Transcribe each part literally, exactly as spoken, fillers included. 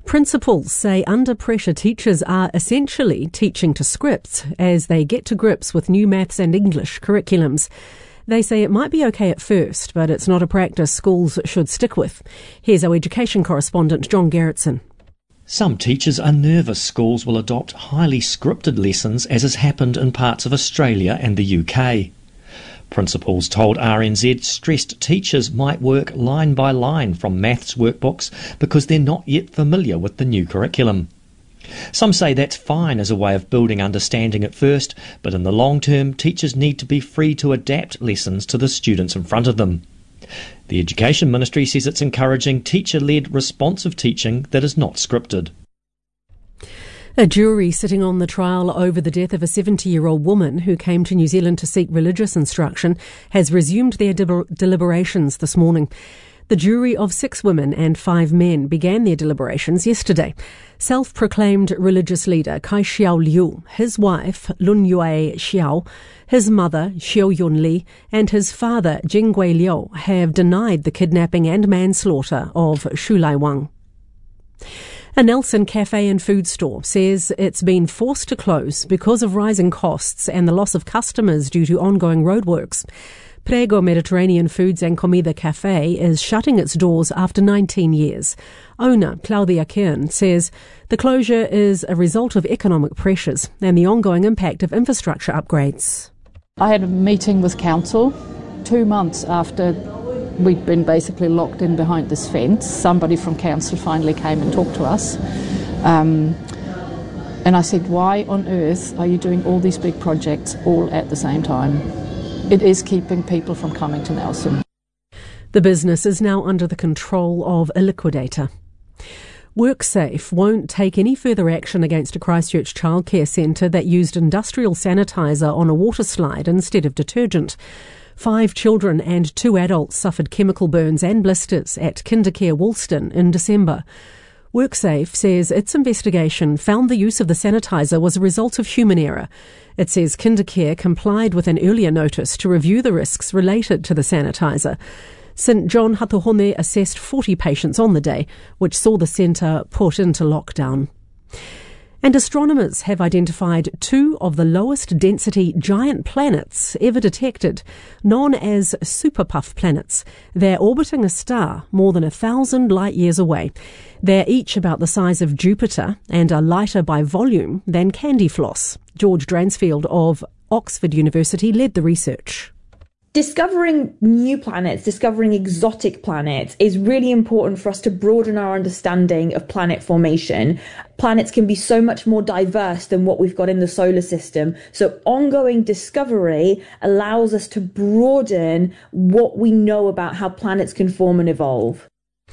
Principals say under pressure teachers are essentially teaching to scripts as they get to grips with new maths and English curriculums. They say it might be okay at first, but it's not a practice schools should stick with. Here's our education correspondent, John Gerritsen. Some teachers are nervous schools will adopt highly scripted lessons, as has happened in parts of Australia and the U K. Principals told R N Z stressed teachers might work line by line from maths workbooks because they're not yet familiar with the new curriculum. Some say that's fine as a way of building understanding at first, but in the long term, teachers need to be free to adapt lessons to the students in front of them. The Education Ministry says it's encouraging teacher-led responsive teaching that is not scripted. A jury sitting on the trial over the death of a seventy-year-old woman who came to New Zealand to seek religious instruction has resumed their de- deliberations this morning. The jury of six women and five men began their deliberations yesterday. Self-proclaimed religious leader Kai Xiao Liu, his wife Lun Yue Xiao, his mother Xiao Yun Li and his father Jingwei Liu have denied the kidnapping and manslaughter of Shu Lai Wang. A Nelson cafe and food store says it's been forced to close because of rising costs and the loss of customers due to ongoing roadworks. Prego Mediterranean Foods and Comida Cafe is shutting its doors after nineteen years. Owner Claudia Kern says the closure is a result of economic pressures and the ongoing impact of infrastructure upgrades. I had a meeting with council two months after we'd been basically locked in behind this fence. Somebody from council finally came and talked to us. Um, and I said, why on earth are you doing all these big projects all at the same time? It is keeping people from coming to Nelson. The business is now under the control of a liquidator. WorkSafe won't take any further action against a Christchurch childcare centre that used industrial sanitiser on a water slide instead of detergent. Five children and two adults suffered chemical burns and blisters at Kindercare Woolston in December. WorkSafe says its investigation found the use of the sanitiser was a result of human error. It says Kindercare complied with an earlier notice to review the risks related to the sanitiser. St John Hatuhone assessed forty patients on the day, which saw the centre put into lockdown. And astronomers have identified two of the lowest density giant planets ever detected, known as superpuff planets. They're orbiting a star more than a thousand light years away. They're each about the size of Jupiter and are lighter by volume than candy floss. George Dransfield of Oxford University led the research. Discovering new planets, discovering exotic planets is really important for us to broaden our understanding of planet formation. Planets can be so much more diverse than what we've got in the solar system. So ongoing discovery allows us to broaden what we know about how planets can form and evolve.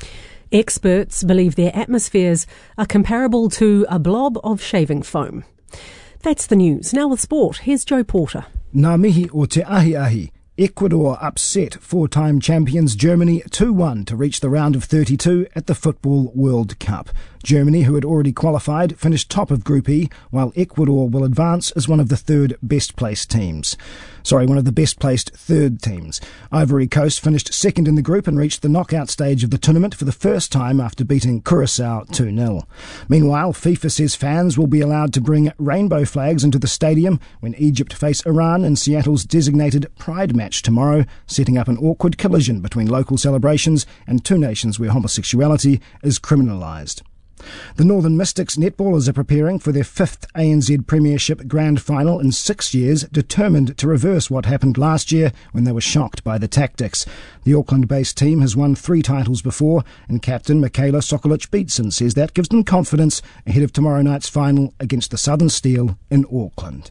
Experts believe their atmospheres are comparable to a blob of shaving foam. That's the news. Now with sport, here's Joe Porter. Ngā mihi o te ahi ahi. Ecuador upset four-time champions Germany two one to reach the round of thirty-two at the Football World Cup. Germany, who had already qualified, finished top of Group E, while Ecuador will advance as one of the third best-placed teams. Sorry, one of the best-placed third teams. Ivory Coast finished second in the group and reached the knockout stage of the tournament for the first time after beating Curaçao two nil. Meanwhile, FIFA says fans will be allowed to bring rainbow flags into the stadium when Egypt face Iran in Seattle's designated Pride match tomorrow, setting up an awkward collision between local celebrations and two nations where homosexuality is criminalised. The Northern Mystics netballers are preparing for their fifth A N Z Premiership Grand Final in six years, determined to reverse what happened last year when they were shocked by the tactics. The Auckland-based team has won three titles before, and captain Michaela Sokolich-Beatson says that gives them confidence ahead of tomorrow night's final against the Southern Steel in Auckland.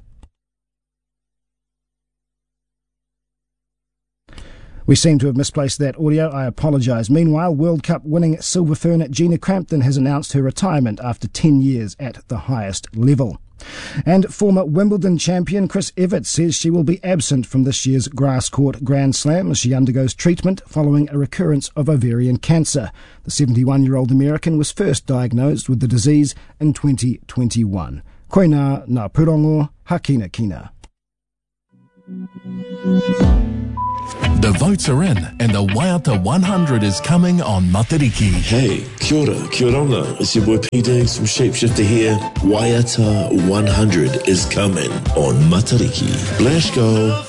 We seem to have misplaced that audio. I apologise. Meanwhile, World Cup winning silver fern Gina Crampton has announced her retirement after ten years at the highest level. And former Wimbledon champion Chris Evert says she will be absent from this year's grass court Grand Slam as she undergoes treatment following a recurrence of ovarian cancer. The seventy-one-year-old American was first diagnosed with the disease in twenty twenty-one. Koina ngā purongo, hakina kina. The votes are in and the Waiata one hundred is coming on Matariki. Hey, kia ora, kia oranga. It's your boy P Diggs from Shapeshifter here. Waiata one hundred is coming on Matariki. Let's go.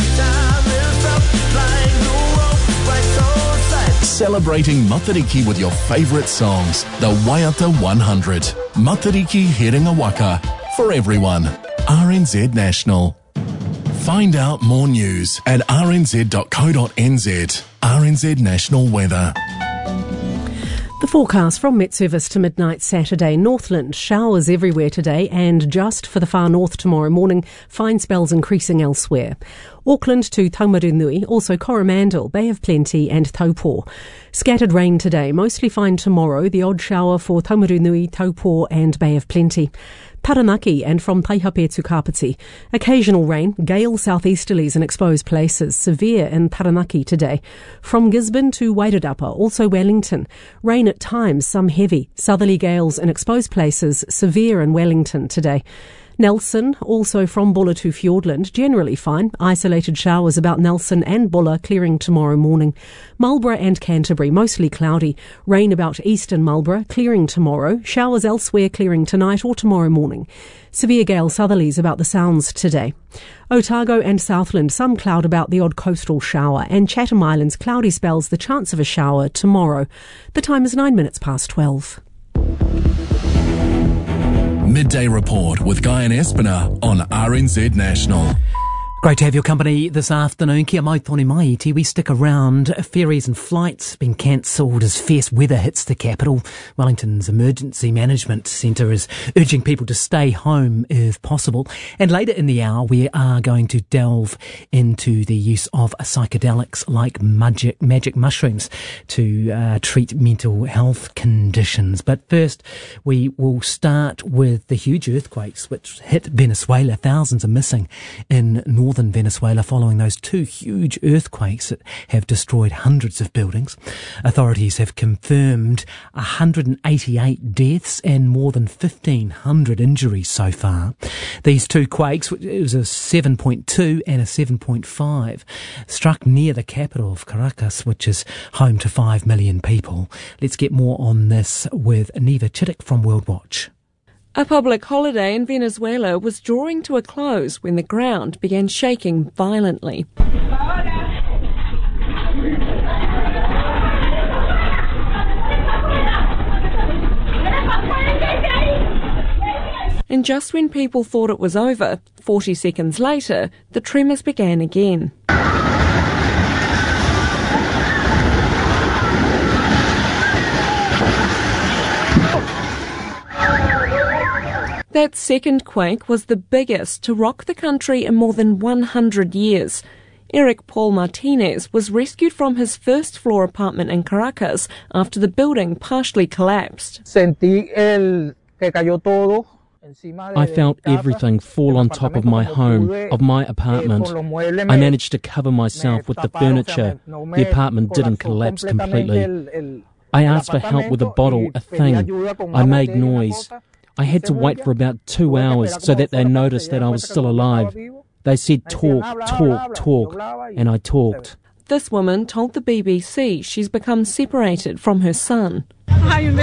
Celebrating Matariki with your favourite songs. The Waiata one hundred. Matariki Herenga Waka. For everyone. R N Z National. Find out more news at r n z dot co dot n z. R N Z National Weather. The forecast from Met Service to midnight Saturday. Northland, showers everywhere today and just for the far north tomorrow morning, fine spells increasing elsewhere. Auckland to Taumarunui, also Coromandel, Bay of Plenty and Taupō. Scattered rain today, mostly fine tomorrow, the odd shower for Taumarunui, Taupō and Bay of Plenty. Taranaki and from Taihape to Kapiti. Occasional rain, gale southeasterlies in exposed places, severe in Taranaki today. From Gisborne to Wairarapa, also Wellington. Rain at times, some heavy. Southerly gales in exposed places, severe in Wellington today. Nelson, also from Bulla to Fiordland, generally fine. Isolated showers about Nelson and Bulla, clearing tomorrow morning. Marlborough and Canterbury, mostly cloudy. Rain about eastern Marlborough, clearing tomorrow. Showers elsewhere, clearing tonight or tomorrow morning. Severe gale southerlies about the Sounds today. Otago and Southland, some cloud about the odd coastal shower. And Chatham Islands, cloudy spells, the chance of a shower tomorrow. The time is nine minutes past twelve. Midday Report with Guy and Espiner on R N Z National. Great to have your company this afternoon. Kia mai tōne mai iti. We stick around. Ferries and flights have been cancelled as fierce weather hits the capital. Wellington's Emergency Management Centre is urging people to stay home if possible. And later in the hour, we are going to delve into the use of psychedelics like magic, magic mushrooms to uh, treat mental health conditions. But first, we will start with the huge earthquakes which hit Venezuela. Thousands are missing in northern Venezuela following those two huge earthquakes that have destroyed hundreds of buildings. Authorities have confirmed one hundred eighty-eight deaths and more than fifteen hundred injuries so far. These two quakes, it was a seven point two and a seven point five, struck near the capital of Caracas, which is home to five million people. Let's get more on this with Neva Chittick from World Watch. A public holiday in Venezuela was drawing to a close when the ground began shaking violently. And just when people thought it was over, forty seconds later, the tremors began again. That second quake was the biggest to rock the country in more than one hundred years. Eric Paul Martinez was rescued from his first floor apartment in Caracas after the building partially collapsed. I felt everything fall on top of my home, of my apartment. I managed to cover myself with the furniture. The apartment didn't collapse completely. I asked for help with a bottle, a thing. I made noise. I had to wait for about two hours so that they noticed that I was still alive. They said talk, talk, talk, and I talked. This woman told the B B C she's become separated from her son. I'm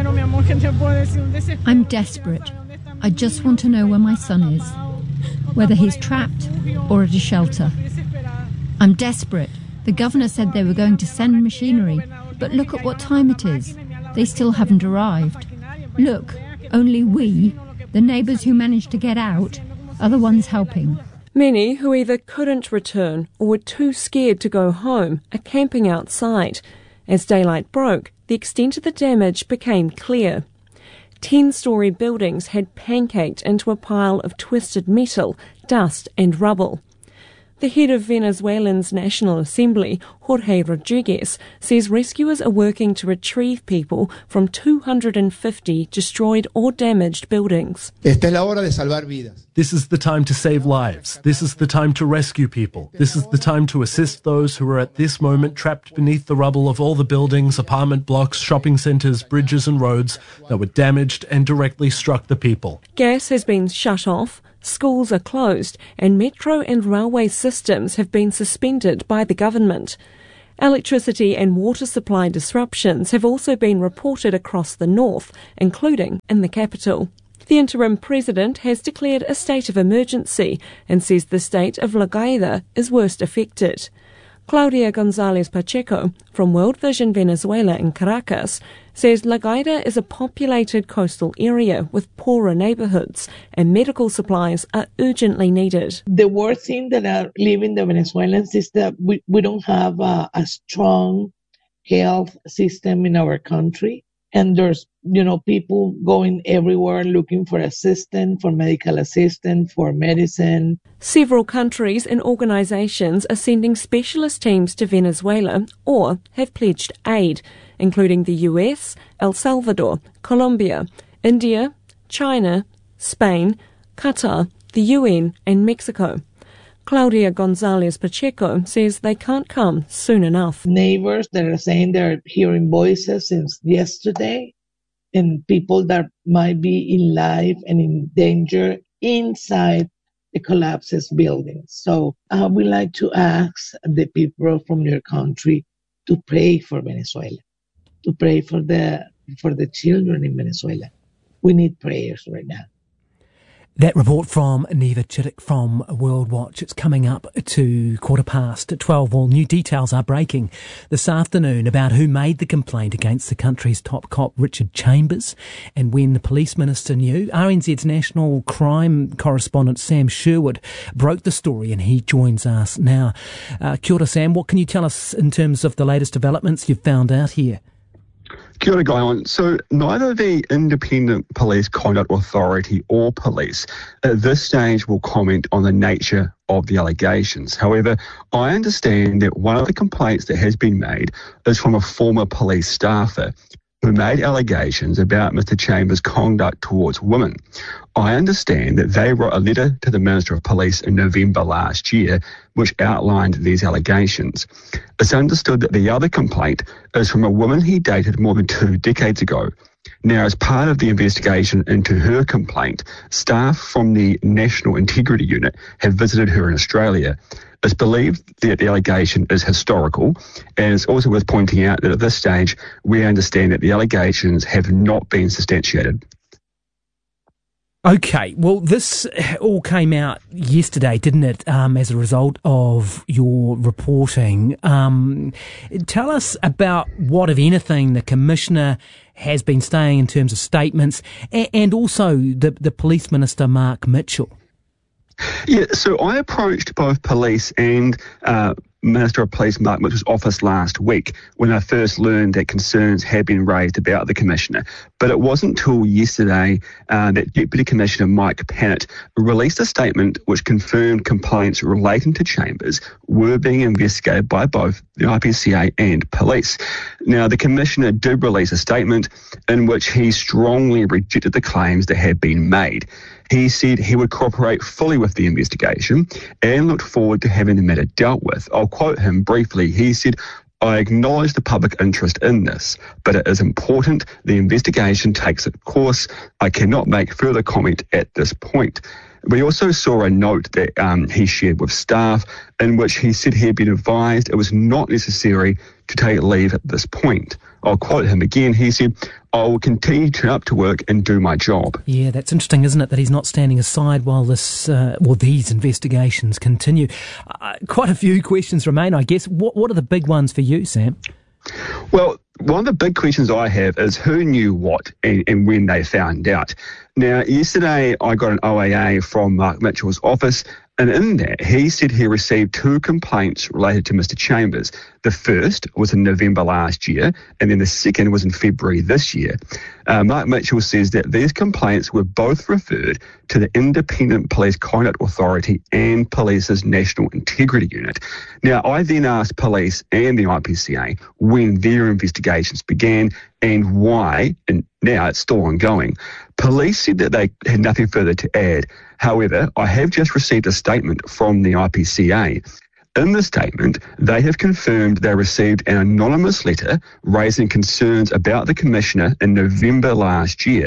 desperate. I just want to know where my son is, whether he's trapped or at a shelter. I'm desperate. The governor said they were going to send machinery, but look at what time it is. They still haven't arrived. Look. Only we, the neighbours who managed to get out, are the ones helping. Many who either couldn't return or were too scared to go home are camping outside. As daylight broke, the extent of the damage became clear. Ten-storey buildings had pancaked into a pile of twisted metal, dust and rubble. The head of Venezuelan's National Assembly, Jorge Rodriguez, says rescuers are working to retrieve people from two hundred fifty destroyed or damaged buildings. This is the time to save lives. This is the time to rescue people. This is the time to assist those who are at this moment trapped beneath the rubble of all the buildings, apartment blocks, shopping centres, bridges and roads that were damaged and directly struck the people. Gas has been shut off. schools are closed, and metro and railway systems have been suspended by the government. Electricity and water supply disruptions have also been reported across the north, including in the capital. The interim president has declared a state of emergency and says the state of La Guaira is worst affected. Claudia Gonzalez Pacheco from World Vision Venezuela in Caracas says La Guaira is a populated coastal area with poorer neighbourhoods and medical supplies are urgently needed. The worst thing that are living the Venezuelans is that we, we don't have a, a strong health system in our country. And there's, you know, people going everywhere looking for assistance, for medical assistance, for medicine. Several countries and organisations are sending specialist teams to Venezuela or have pledged aid, including the U S, El Salvador, Colombia, India, China, Spain, Qatar, the U N and Mexico. Claudia Gonzalez Pacheco says they can't come soon enough. Neighbors that are saying they're hearing voices since yesterday, and people that might be in life and in danger inside the collapses buildings. So I would like to ask the people from your country to pray for Venezuela, to pray for the for the children in Venezuela. We need prayers right now. That report from Neva Chittick from World Watch. It's coming up to quarter past twelve. Well, new details are breaking this afternoon about who made the complaint against the country's top cop, Richard Chambers, and when the police minister knew. R N Z's national crime correspondent, Sam Sherwood, broke the story and he joins us now. Uh, kia ora, Sam. What can you tell us in terms of the latest developments you've found out here? Kia ora, Guyon. So neither the Independent Police Conduct Authority or police at this stage will comment on the nature of the allegations. However, I understand that one of the complaints that has been made is from a former police staffer who made allegations about Mister Chambers' conduct towards women. I understand that they wrote a letter to the Minister of Police in November last year which outlined these allegations. It's understood that the other complaint is from a woman he dated more than two decades ago. Now, as part of the investigation into her complaint, staff from the National Integrity Unit have visited her in Australia. It's believed that the allegation is historical, and it's also worth pointing out that at this stage, we understand that the allegations have not been substantiated. Okay, well, this all came out yesterday, didn't it, um, as a result of your reporting. Um, tell us about what, if anything, the Commissioner has been saying in terms of statements, and also the, the Police Minister, Mark Mitchell. Yeah, so I approached both police and uh, Minister of Police Mark Mitchell's office last week when I first learned that concerns had been raised about the Commissioner. But it wasn't until yesterday uh, that Deputy Commissioner Mike Pannett released a statement which confirmed complaints relating to Chambers were being investigated by both the I P C A and police. Now, the Commissioner did release a statement in which he strongly rejected the claims that had been made. He said he would cooperate fully with the investigation and looked forward to having the matter dealt with. I'll quote him briefly. He said, "I acknowledge the public interest in this, but it is important the investigation takes its course. I cannot make further comment at this point." We also saw a note that um, he shared with staff in which he said he had been advised it was not necessary to take leave at this point. I'll quote him again. He said, "I will continue to turn up to work and do my job." Yeah, that's interesting, isn't it, that he's not standing aside while this, uh, well, these investigations continue. Uh, quite a few questions remain, I guess. What, what are the big ones for you, Sam? Well, one of the big questions I have is who knew what and, and when they found out. Now, yesterday I got an O A A from Mark Mitchell's office, and in that he said he received two complaints related to Mister Chambers. The first was in November last year, and then the second was in February this year. Uh, Mark Mitchell says that these complaints were both referred to the Independent Police Conduct Authority and Police's National Integrity Unit. Now, I then asked police and the I P C A when their investigations began and why, and now it's still ongoing. Police said that they had nothing further to add. However, I have just received a statement from the I P C A. In the statement, they have confirmed they received an anonymous letter raising concerns about the Commissioner in November last year.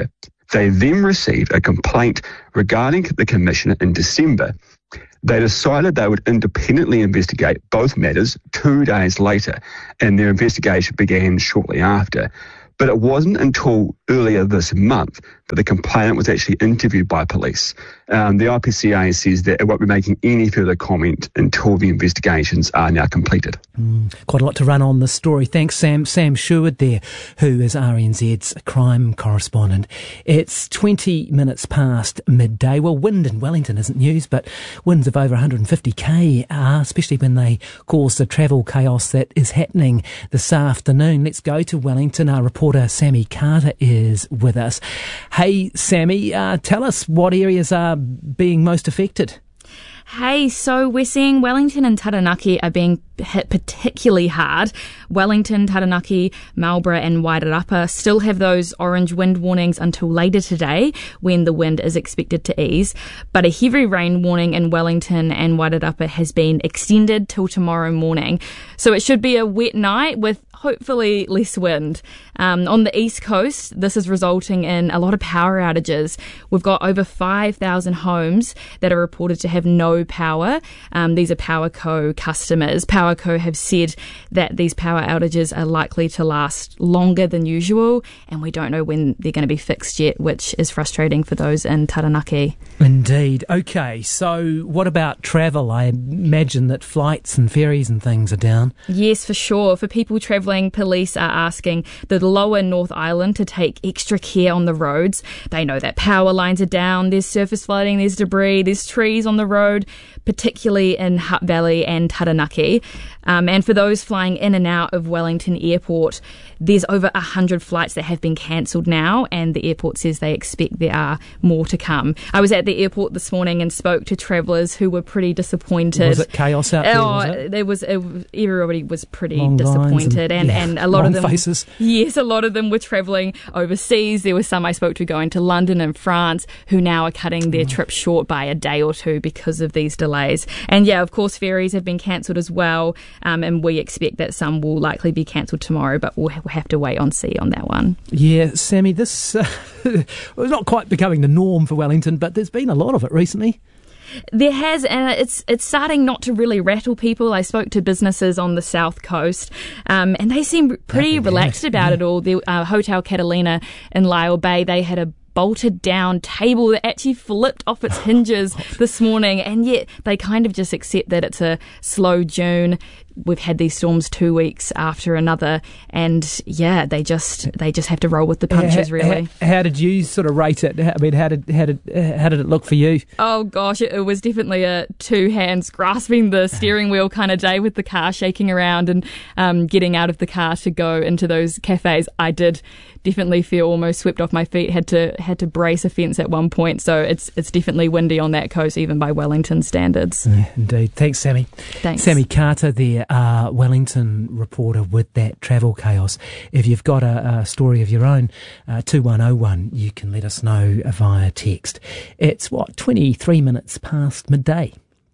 They then received a complaint regarding the Commissioner in December. They decided they would independently investigate both matters two days later, and their investigation began shortly after. But it wasn't until earlier this month that the complainant was actually interviewed by police. Um, the I P C A says that it won't be making any further comment until the investigations are now completed. Mm, quite a lot to run on this story. Thanks, Sam. Sam Sherwood there, who is R N Z's crime correspondent. It's twenty minutes past midday. Well, wind in Wellington isn't news, but winds of over one hundred fifty k are, especially when they cause the travel chaos that is happening this afternoon. Let's go to Wellington. Our reporter Sammy Carter is with us. Hey, Sammy, uh, tell us what areas are being most affected. Hey, so we're seeing Wellington and Taranaki are being hit particularly hard. Wellington, Taranaki, Marlborough and Wairarapa still have those orange wind warnings until later today when the wind is expected to ease. But a heavy rain warning in Wellington and Wairarapa has been extended till tomorrow morning. So it should be a wet night with hopefully less wind. Um, on the east coast, this is resulting in a lot of power outages. We've got over five thousand homes that are reported to have no power. Um, these are PowerCo customers. PowerCo have said that these power outages are likely to last longer than usual, and we don't know when they're going to be fixed yet, which is frustrating for those in Taranaki. Indeed. Okay, so what about travel? I imagine that flights and ferries and things are down. Yes, for sure. For people travelling, police are asking the lower North Island to take extra care on the roads. They know that power lines are down, there's surface flooding, there's debris, there's trees on the road, particularly in Hutt Valley and Taranaki. Um, and for those flying in and out of Wellington Airport, there's over one hundred flights that have been cancelled now, and the airport says they expect there are more to come. I was at the airport this morning and spoke to travellers who were pretty disappointed. Was it chaos out there? Oh, was it? There was, it, everybody was pretty Long disappointed, and, and, yeah, and a lot long of them, faces. Yes, a lot of them were travelling overseas. There were some I spoke to going to London and France who now are cutting their trip short by a day or two because of these delays. And yeah, of course, ferries have been cancelled as well, um, and we expect that some will likely be cancelled tomorrow, but we'll have to wait and see on that one. Yeah, Sammy, this uh, was not quite becoming the norm for Wellington, but there's been a lot of it recently. There has, and it's it's starting not to really rattle people. I spoke to businesses on the south coast, um, and they seem pretty Happy relaxed day. about yeah. it all. The uh, Hotel Catalina in Lyle Bay, they had a bolted down table that actually flipped off its hinges this morning, and yet they kind of just accept that it's a slow June. We've had these storms two weeks after another, and yeah, they just they just have to roll with the punches, really. How, how did you sort of rate it? I mean, how did how did how did it look for you? Oh gosh, it, it was definitely a two hands grasping the steering wheel kind of day with the car shaking around and um, getting out of the car to go into those cafes. I did definitely feel almost swept off my feet. Had to had to brace a fence at one point, so it's it's definitely windy on that coast, even by Wellington standards. Yeah, indeed. Thanks, Sammy. Thanks, Sammy Carter there. Uh, Wellington reporter with that travel chaos. If you've got a, a story of your own, uh, two one oh one, you can let us know via text. It's, what, twenty-three minutes past midday.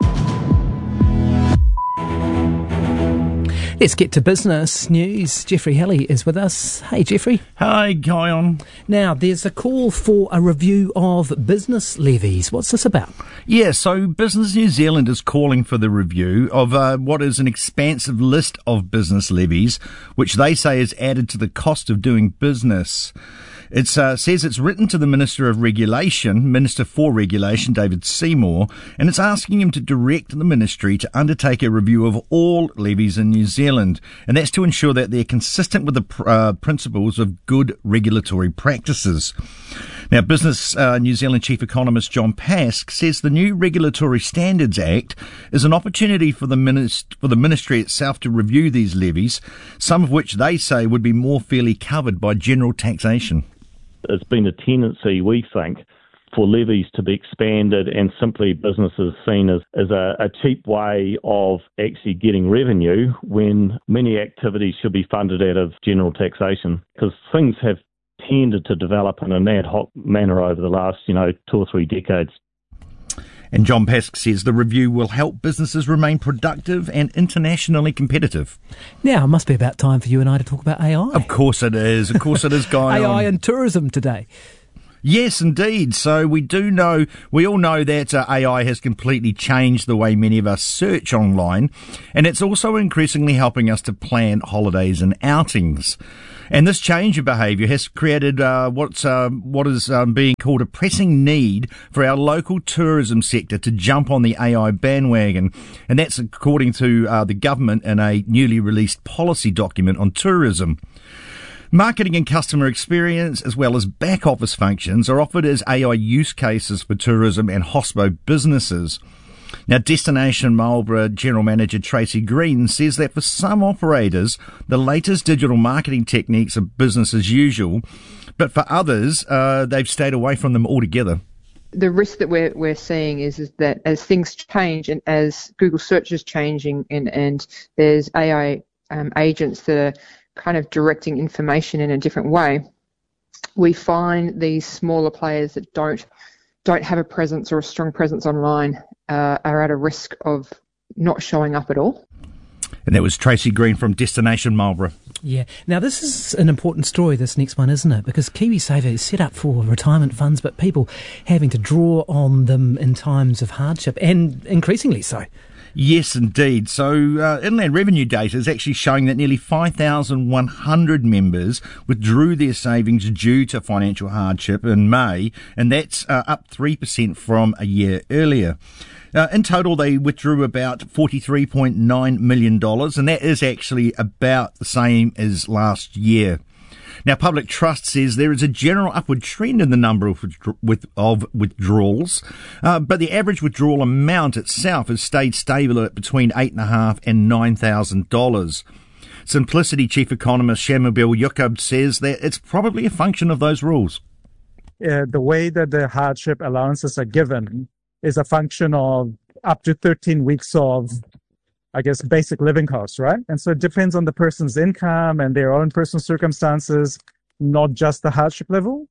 Let's get to business news. Jeffrey Helly is with us. Hey, Jeffrey. Hi, Guyon. Now, there's a call for a review of business levies. What's this about? Yeah, so Business New Zealand is calling for the review of uh, what is an expansive list of business levies, which they say is added to the cost of doing business. It uh, says it's written to the Minister of Regulation, Minister for Regulation, David Seymour, and it's asking him to direct the ministry to undertake a review of all levies in New Zealand, and that's to ensure that they're consistent with the pr- uh, principles of good regulatory practices. Now, Business uh, New Zealand Chief Economist John Pask says the new Regulatory Standards Act is an opportunity for the, minist- for the ministry itself to review these levies, some of which they say would be more fairly covered by general taxation. It's been a tendency, we think, for levies to be expanded and simply businesses seen as, as a, a cheap way of actually getting revenue when many activities should be funded out of general taxation, because things have tended to develop in an ad hoc manner over the last, you know, two or three decades. And John Pask says the review will help businesses remain productive and internationally competitive. Now, it must be about time for you and I to talk about A I. Of course it is. Of course it is, Guy. A I and tourism today. Yes, indeed. So we do know, we all know that uh, A I has completely changed the way many of us search online, and it's also increasingly helping us to plan holidays and outings. And this change of behaviour has created uh, what's uh, what is um, being called a pressing need for our local tourism sector to jump on the A I bandwagon, and that's according to uh, the government in a newly released policy document on tourism. Marketing and customer experience, as well as back office functions, are offered as A I use cases for tourism and hospo businesses. Now, Destination Marlborough General Manager Tracy Green says that for some operators, the latest digital marketing techniques are business as usual, but for others, uh, they've stayed away from them altogether. The risk that we're we're seeing is, is that as things change and as Google search is changing and, and there's A I um, agents that are kind of directing information in a different way, we find these smaller players that don't don't have a presence or a strong presence online uh, are at a risk of not showing up at all. And that was Tracy Green from Destination Marlborough. Yeah. Now, this is an important story, this next one, isn't it? Because KiwiSaver is set up for retirement funds, but people having to draw on them in times of hardship, and increasingly so. Yes, indeed. So uh, Inland Revenue data is actually showing that nearly five thousand one hundred members withdrew their savings due to financial hardship in May, and that's uh, up three percent from a year earlier. Uh, in total, they withdrew about forty-three point nine million dollars, and that is actually about the same as last year. Now, Public Trust says there is a general upward trend in the number of, with, of withdrawals, uh, but the average withdrawal amount itself has stayed stable at between eight thousand five hundred dollars and nine thousand dollars. Simplicity Chief Economist Shamubel Yukub says that it's probably a function of those rules. Uh, the way that the hardship allowances are given is a function of up to thirteen weeks of, I guess, basic living costs, right? And so it depends on the person's income and their own personal circumstances, not just the hardship level.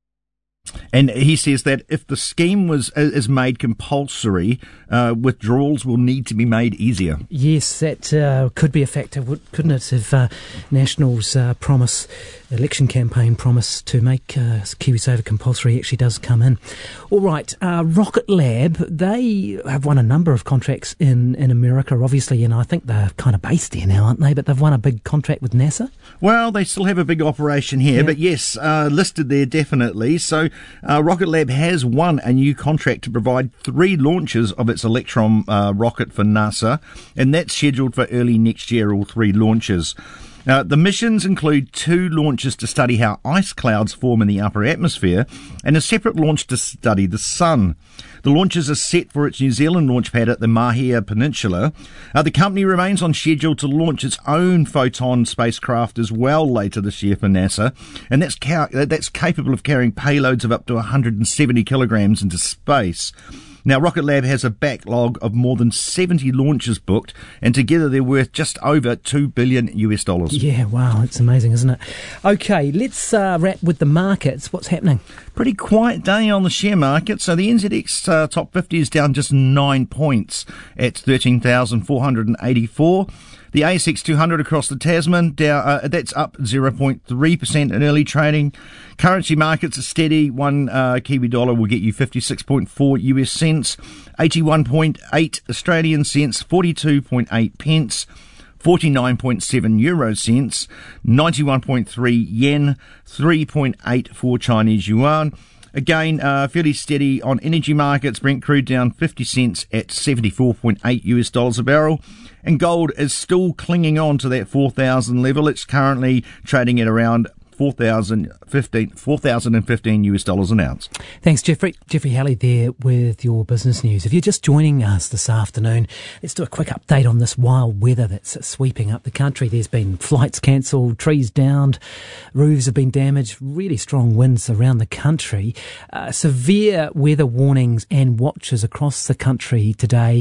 And he says that if the scheme was is made compulsory, uh, withdrawals will need to be made easier. Yes, that uh, could be a factor, couldn't it, if uh, National's uh, promise, election campaign promise to make uh, KiwiSaver compulsory actually does come in. All right, uh, Rocket Lab, they have won a number of contracts in, in America, obviously, and I think they're kind of based there now, aren't they? But they've won a big contract with NASA. Well, they still have a big operation here, yeah. But yes, uh, listed there definitely. So uh, Rocket Lab has won a new contract to provide three launches of its Electron uh, rocket for NASA, and that's scheduled for early next year, all three launches. Uh, the missions include two launches to study how ice clouds form in the upper atmosphere and a separate launch to study the sun. The launches are set for its New Zealand launch pad at the Mahia Peninsula. Uh, the company remains on schedule to launch its own Photon spacecraft as well later this year for NASA, and that's, ca- that's capable of carrying payloads of up to one hundred seventy kilograms into space. Now, Rocket Lab has a backlog of more than seventy launches booked, and together they're worth just over two billion U S dollars. Yeah, wow, it's amazing, isn't it? Okay, let's uh, wrap with the markets. What's happening? Pretty quiet day on the share market. So the N Z X uh, top fifty is down just nine points at thirteen thousand four hundred eighty-four. The A S X two hundred across the Tasman, down, uh, that's up zero point three percent in early trading. Currency markets are steady. One uh, Kiwi dollar will get you fifty-six point four U S cents, eighty-one point eight Australian cents, forty-two point eight pence, forty-nine point seven euro cents, ninety-one point three yen, three point eight four Chinese yuan. Again, uh, fairly steady on energy markets. Brent crude down fifty cents at seventy-four point eight U S dollars a barrel. And gold is still clinging on to that four thousand level. It's currently trading at around four thousand fifteen, four thousand fifteen U S dollars an ounce. Thanks, Jeffrey. Jeffrey Halley there with your business news. If you're just joining us this afternoon, let's do a quick update on this wild weather that's sweeping up the country. There's been flights cancelled, trees downed, roofs have been damaged, really strong winds around the country. Uh, severe weather warnings and watches across the country today.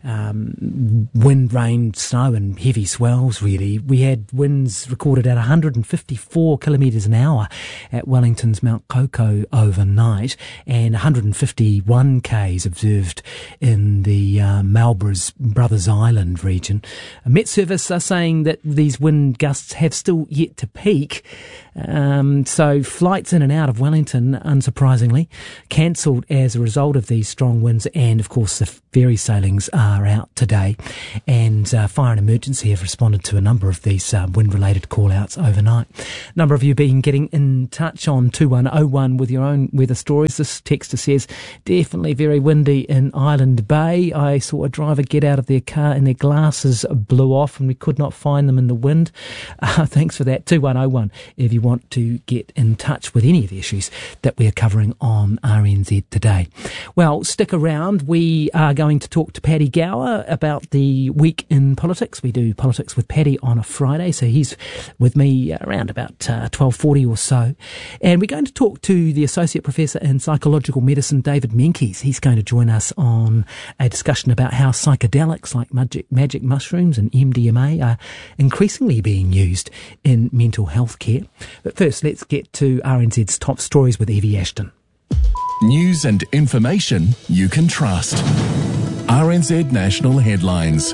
Um, wind, rain, snow and heavy swells, really. We had winds recorded at one hundred fifty-four kilometres kilometres an hour at Wellington's Mount Coco overnight, and one hundred fifty-one k's observed in the uh, Marlborough's Brothers Island region. Met Service are saying that these wind gusts have still yet to peak. Um, so flights in and out of Wellington, unsurprisingly, cancelled as a result of these strong winds, and of course the ferry sailings are out today. And uh, Fire and Emergency have responded to a number of these uh, wind-related call-outs overnight. A number of you been getting in touch on two one oh one with your own weather stories. This texter says, definitely very windy in Island Bay. I saw a driver get out of their car and their glasses blew off and we could not find them in the wind. Uh, thanks for that. two one oh one if you want to get in touch with any of the issues that we are covering on R N Z today. Well, stick around. We are going to talk to Paddy Gower about the week in politics. We do politics with Paddy on a Friday, so he's with me around about uh, twelve forty or so. And we're going to talk to the Associate Professor in Psychological Medicine, David Menkes. He's going to join us on a discussion about how psychedelics like magic, magic mushrooms and M D M A are increasingly being used in mental health care. But first, let's get to R N Z's top stories with Evie Ashton. News and information you can trust. R N Z National Headlines.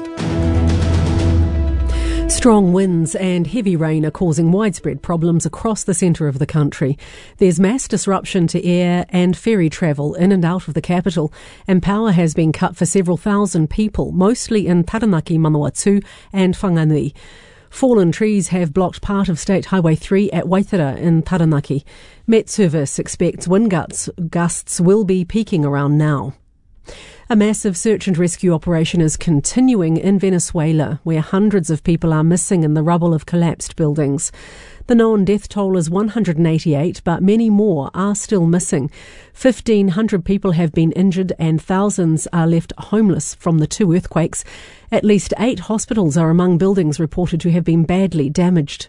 Strong winds and heavy rain are causing widespread problems across the centre of the country. There's mass disruption to air and ferry travel in and out of the capital, and power has been cut for several thousand people, mostly in Taranaki, Manawatu and Whanganui. Fallen trees have blocked part of State Highway three at Waitara in Taranaki. Met Service expects wind gusts, gusts will be peaking around now. A massive search and rescue operation is continuing in Venezuela, where hundreds of people are missing in the rubble of collapsed buildings. The known death toll is one hundred eighty-eight, but many more are still missing. fifteen hundred people have been injured and thousands are left homeless from the two earthquakes. At least eight hospitals are among buildings reported to have been badly damaged.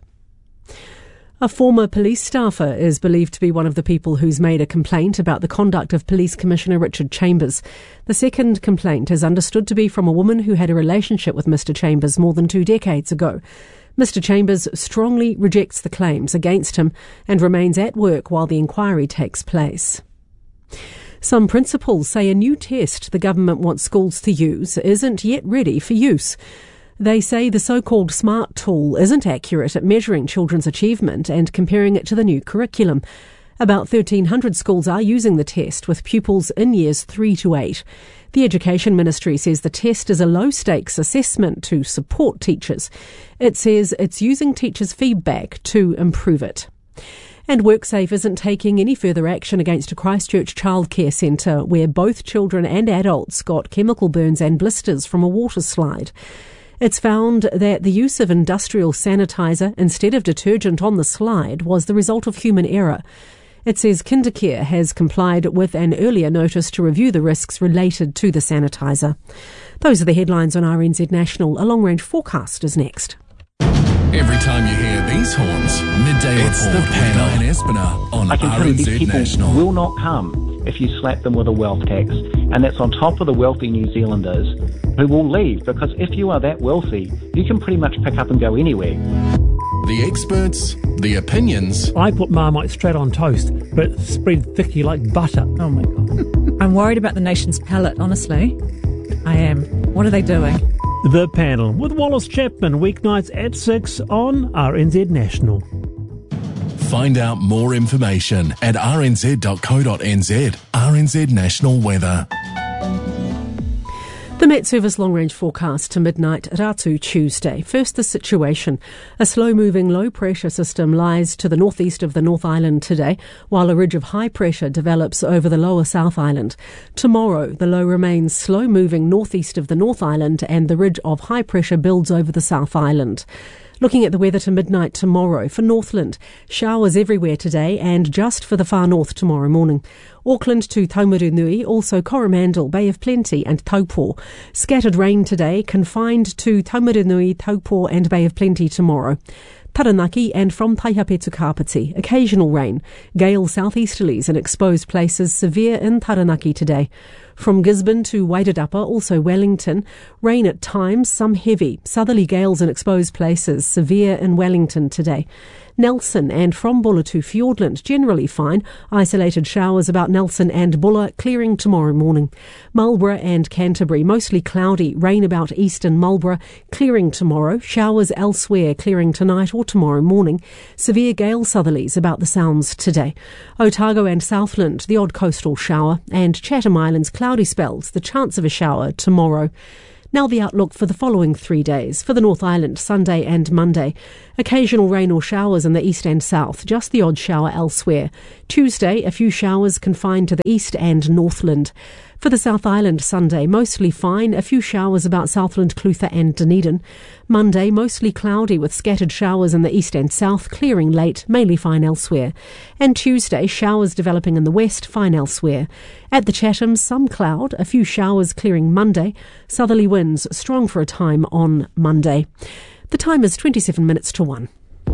A former police staffer is believed to be one of the people who's made a complaint about the conduct of Police Commissioner Richard Chambers. The second complaint is understood to be from a woman who had a relationship with Mister Chambers more than two decades ago. Mister Chambers strongly rejects the claims against him and remains at work while the inquiry takes place. Some principals say a new test the government wants schools to use isn't yet ready for use. They say the so-called SMART tool isn't accurate at measuring children's achievement and comparing it to the new curriculum. About thirteen hundred schools are using the test, with pupils in years three to eight. The Education Ministry says the test is a low-stakes assessment to support teachers. It says it's using teachers' feedback to improve it. And WorkSafe isn't taking any further action against a Christchurch childcare centre where both children and adults got chemical burns and blisters from a water slide. It's found that the use of industrial sanitizer instead of detergent on the slide was the result of human error. It says Kindercare has complied with an earlier notice to review the risks related to the sanitizer. Those are the headlines on R N Z National. A long-range forecast is next. Every time you hear these horns, midday it's report the panel in Espina on I can R tell you N Z these people National. will not come if you slap them with a wealth tax. And that's on top of the wealthy New Zealanders who will leave, because if you are that wealthy, you can pretty much pick up and go anywhere. The experts, the opinions. I put Marmite straight on toast, but it's spread thickly like butter. Oh my God. I'm worried about the nation's palate, honestly. I am. What are they doing? The Panel with Wallace Chapman, weeknights at six on R N Z National. Find out more information at r n z dot co dot n z. R N Z National Weather. The Met Service long-range forecast to midnight Ratu Tuesday. First, the situation. A slow-moving low-pressure system lies to the northeast of the North Island today, while a ridge of high pressure develops over the lower South Island. Tomorrow, the low remains slow-moving northeast of the North Island and the ridge of high pressure builds over the South Island. Looking at the weather to midnight tomorrow, for Northland, showers everywhere today and just for the far north tomorrow morning. Auckland to Taumarunui, also Coromandel, Bay of Plenty and Taupo. Scattered rain today, confined to Taumarunui, Taupo and Bay of Plenty tomorrow. Taranaki and from Taihape to Kapiti, occasional rain. Gale southeasterlies in exposed places, severe in Taranaki today. From Gisborne to Wairarapa, also Wellington, rain at times, some heavy, southerly gales in exposed places, severe in Wellington today. Nelson and from Bulla to Fiordland, generally fine. Isolated showers about Nelson and Bulla, clearing tomorrow morning. Marlborough and Canterbury, mostly cloudy. Rain about eastern Marlborough, clearing tomorrow. Showers elsewhere, clearing tonight or tomorrow morning. Severe gale southerlies about the Sounds today. Otago and Southland, the odd coastal shower. And Chatham Islands, cloudy spells, the chance of a shower tomorrow. Now the outlook for the following three days. For the North Island, Sunday and Monday. Occasional rain or showers in the east and south, just the odd shower elsewhere. Tuesday, a few showers confined to the east and Northland. For the South Island, Sunday, mostly fine, a few showers about Southland, Clutha and Dunedin. Monday, mostly cloudy with scattered showers in the east and south, clearing late, mainly fine elsewhere. And Tuesday, showers developing in the west, fine elsewhere. At the Chathams, some cloud, a few showers clearing Monday. Southerly winds strong for a time on Monday. The time is twenty-seven minutes to one.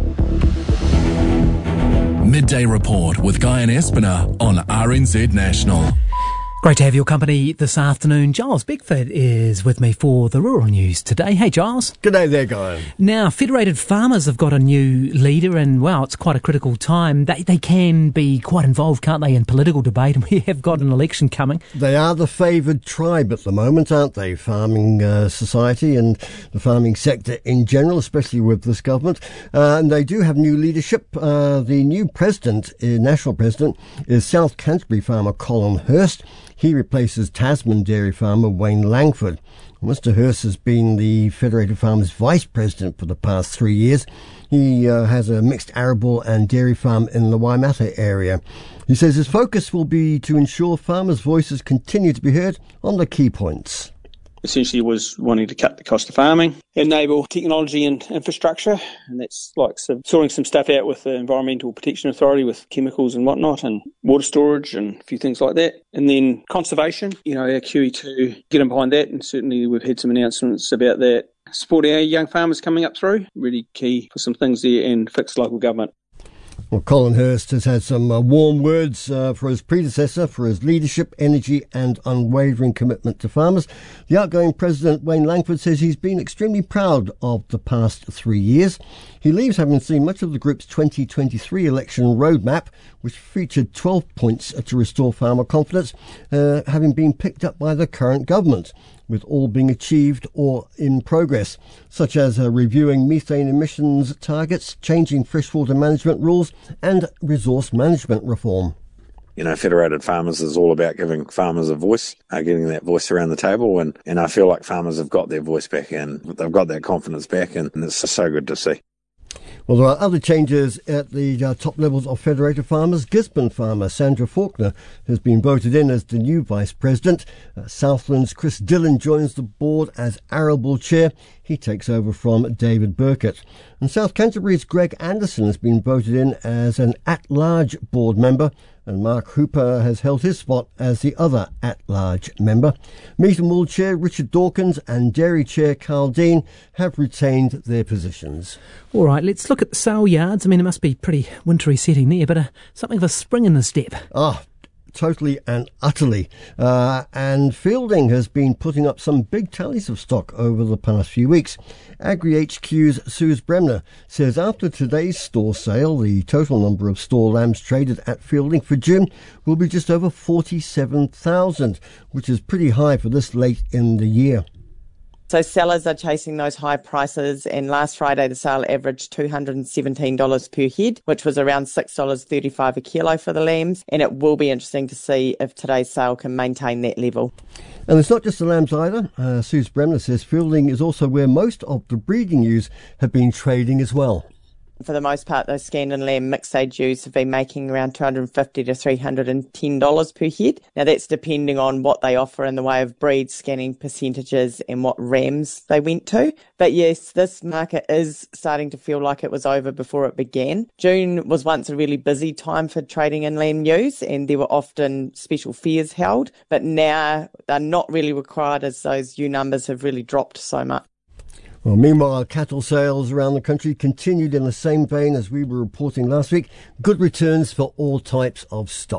Midday Report with Guy and Espiner on R N Z National. Great to have your company this afternoon. Giles Beckford is with me for the Rural News today. Hey, Giles. G'day there, Guy. Now, Federated Farmers have got a new leader and, wow, it's quite a critical time. They they can be quite involved, can't they, in political debate, and we have got an election coming. They are the favoured tribe at the moment, aren't they? Farming uh, society and the farming sector in general, especially with this government. Uh, and they do have new leadership. Uh, the new president, uh, national president, is South Canterbury farmer Colin Hurst. He replaces Tasman dairy farmer Wayne Langford. Mister Hurst has been the Federated Farmers Vice President for the past three years. He uh, has a mixed arable and dairy farm in the Waimata area. He says his focus will be to ensure farmers' voices continue to be heard on the key points. Essentially was wanting to cut the cost of farming, enable technology and infrastructure, and that's like some, sorting some stuff out with the Environmental Protection Authority with chemicals and whatnot, and water storage and a few things like that. And then conservation, you know, our Q E two, get in behind that, and certainly we've had some announcements about that. Supporting our young farmers coming up through, really key for some things there, and fix local government. Well, Colin Hurst has had some uh, warm words uh, for his predecessor, for his leadership, energy and unwavering commitment to farmers. The outgoing president, Wayne Langford, says he's been extremely proud of the past three years. He leaves having seen much of the group's twenty twenty-three election roadmap, which featured twelve points to restore farmer confidence, uh, having been picked up by the current government, with all being achieved or in progress, such as uh, reviewing methane emissions targets, changing freshwater management rules and resource management reform. You know, Federated Farmers is all about giving farmers a voice, uh, getting that voice around the table, and, and I feel like farmers have got their voice back and they've got that confidence back, and, and it's just so good to see. Well, there are other changes at the uh, top levels of Federated Farmers. Gisborne farmer Sandra Faulkner has been voted in as the new Vice President. Uh, Southland's Chris Dillon joins the board as arable chair. He takes over from David Burkett. And South Canterbury's Greg Anderson has been voted in as an at-large board member, and Mark Hooper has held his spot as the other at-large member. Meat and Wool Chair Richard Dawkins and Dairy Chair Carl Dean have retained their positions. All right, let's look at the sale yards. I mean, it must be pretty wintry setting there, but uh, something of a spring in the step. Ah, totally and utterly. Uh, and Fielding has been putting up some big tallies of stock over the past few weeks. Agri H Q's Suze Bremner says after today's store sale, the total number of store lambs traded at Fielding for June will be just over forty-seven thousand, which is pretty high for this late in the year. So sellers are chasing those high prices, and last Friday the sale averaged two hundred seventeen dollars per head, which was around six dollars thirty-five a kilo for the lambs, and it will be interesting to see if today's sale can maintain that level. And it's not just the lambs either. Uh, Suze Bremner says Fielding is also where most of the breeding ewes have been trading as well. For the most part, those Scandin lamb mixed age ewes have been making around two hundred fifty dollars to three hundred ten dollars per head. Now, that's depending on what they offer in the way of breed, scanning percentages and what rams they went to. But yes, this market is starting to feel like it was over before it began. June was once a really busy time for trading in lamb ewes, and there were often special fairs held. But now they're not really required as those ewe numbers have really dropped so much. Well, meanwhile, cattle sales around the country continued in the same vein as we were reporting last week. Good returns for all types of stock.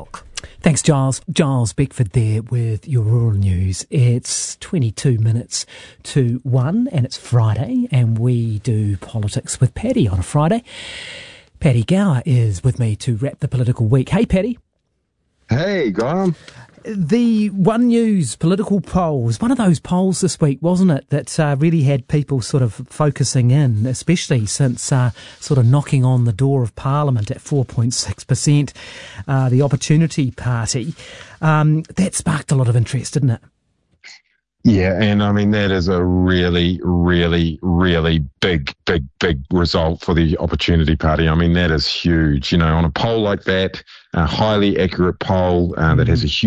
Thanks, Giles. Giles Beckford there with your rural news. It's twenty-two minutes to one, and it's Friday, and we do politics with Paddy on a Friday. Paddy Gower is with me to wrap the political week. Hey, Paddy. Hey, Graham. The One News political poll was one of those polls this week, wasn't it, that uh, really had people sort of focusing in, especially since uh, sort of knocking on the door of Parliament at four point six percent, uh, the Opportunity Party. Um, that sparked a lot of interest, didn't it? Yeah, and I mean, that is a really, really, really big, big, big result for the Opportunity Party. I mean, that is huge. You know, on a poll like that, a highly accurate poll uh, that has a huge